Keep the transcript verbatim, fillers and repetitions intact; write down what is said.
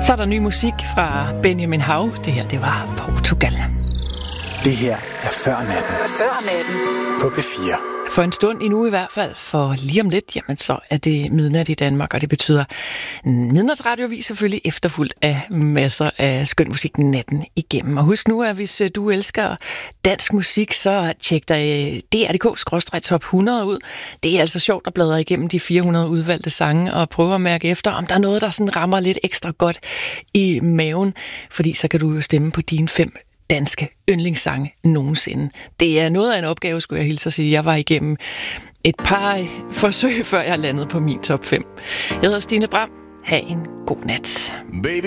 Så er der ny musik fra Benjamin Hav. Det her, det var Portugal. Det her er Før Natten. Før Natten. På P fire. For en stund endnu i hvert fald, for lige om lidt, jamen så er det midnat i Danmark, og det betyder midnatsradioavis selvfølgelig efterfulgt af masser af skøn musik natten igennem. Og husk nu, at hvis du elsker dansk musik, så tjek dig D R punktum D K top hundrede ud. Det er altså sjovt at bladre igennem de fire hundrede udvalgte sange og prøve at mærke efter, om der er noget, der sådan rammer lidt ekstra godt i maven, fordi så kan du jo stemme på dine fem danske yndlingssange nogensinde. Det er noget af en opgave, skulle jeg hilse at sige. Jeg var igennem et par forsøg, før jeg landede på min top fem. Jeg hedder Stine Bram. Ha' en god nat. Baby.